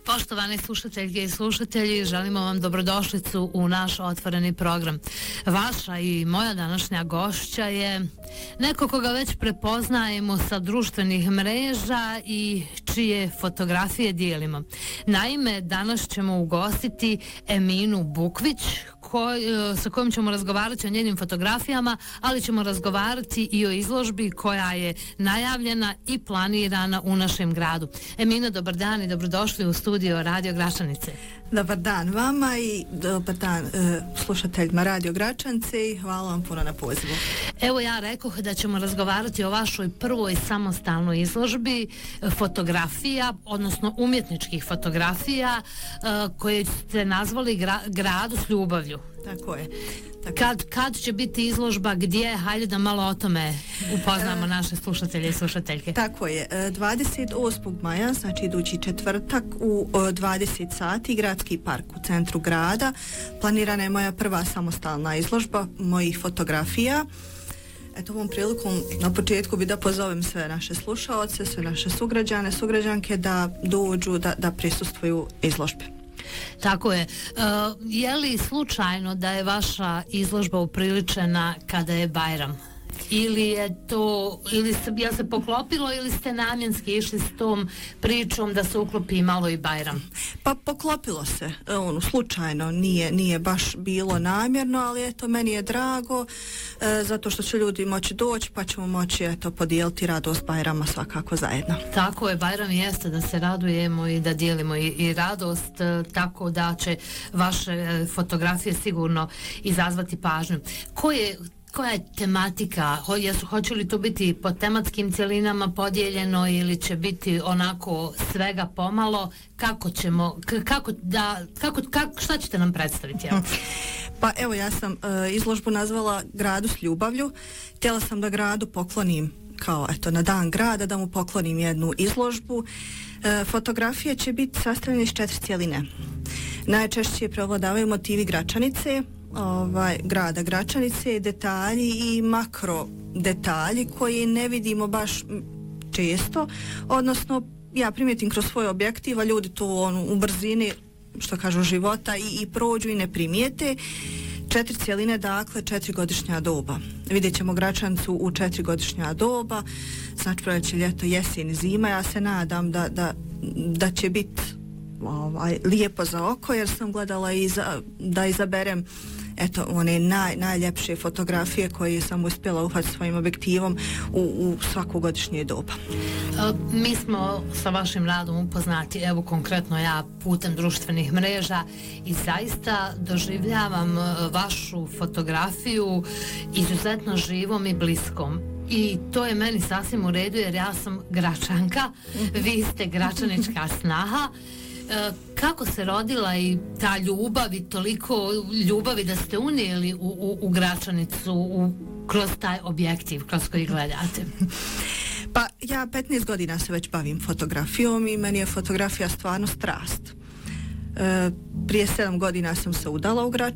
Poštovane slušateljke i slušatelji, želimo vam dobrodošlicu u naš otvoreni program. Vaša i moja današnja gošća je neko koga već prepoznajemo sa društvenih mreža i čije fotografije dijelimo. Naime, danas ćemo ugostiti Eminu Bukvić, sa kojom ćemo razgovarati o njenim fotografijama, ali ćemo razgovarati i o izložbi koja je najavljena i planirana u našem gradu. Emina, dobar dan i dobrodošli u studio Radio Gračanice. Dobar dan vama i dobar dan slušateljima Radio Gračanice i hvala vam puno na pozivu. Evo, ja rekoh da ćemo razgovarati o vašoj prvoj samostalnoj izložbi fotografija, odnosno umjetničkih fotografija koje ste nazvali Gradu s ljubavlju. Tako je. Kad će biti izložba, gdje? Hajde da malo o tome upoznamo naše slušatelje i slušateljke. Tako je. 28. maja, znači idući četvrtak u 20 sati, Gradski park u centru grada. Planirana je moja prva samostalna izložba mojih fotografija. Eto, ovom prilikom na početku bi da pozovem sve naše slušaoce, sve naše sugrađanke da dođu, da prisustvuju izložbe. Tako je. Je li slučajno da je vaša izložba upriličena kada je Bajram? Ili je to, je se poklopilo ili ste namjenski išli s tom pričom da se uklopi malo i Bajram? Pa poklopilo se, slučajno, nije baš bilo namjerno, ali eto, meni je drago zato što će ljudi moći doći pa ćemo moći podijeliti radost Bajrama svakako zajedno. Tako je, Bajram jeste da se radujemo i da dijelimo i radost, tako da će vaše fotografije sigurno izazvati pažnju. Koja je tematika? Hoće li to biti po tematskim cjelinama podijeljeno ili će biti onako svega pomalo? Šta ćete nam predstaviti? Pa evo, ja sam izložbu nazvala Gradu s ljubavlju. Htjela sam da gradu poklonim kao na dan grada, da mu poklonim jednu izložbu. Fotografije će biti sastavljene iz 4 cjeline. Najčešće prevladavaju motivi Gračanice, grada Gračanice, detalji i makro detalji koji ne vidimo baš često, odnosno ja primijetim kroz svoj objektiv, a ljudi to u brzini, što kažu, života i prođu i ne primijete. 4 cjeline, dakle 4 godišnja doba. Vidjet ćemo Gračanicu u 4 godišnja doba, znači proljeće, ljeto, jesen i zima. Ja se nadam da će biti lijepo za oko, jer sam gledala da izaberem one najljepše fotografije koje sam uspjela uhvatiti svojim objektivom u svaku godišnje doba. Mi smo sa vašim radom upoznati, evo konkretno ja putem društvenih mreža, i zaista doživljavam vašu fotografiju izuzetno živom i bliskom. I to je meni sasvim u redu, jer ja sam Gračanka, vi ste gračanička snaha. Kako se rodila i ta ljubav i toliko ljubavi da ste unijeli u Gračanicu kroz taj objektiv kroz koji gledate? Pa ja 15 godina se već bavim fotografijom i meni je fotografija stvarno strast. Prije 7 godina sam se udala u Gračanicu.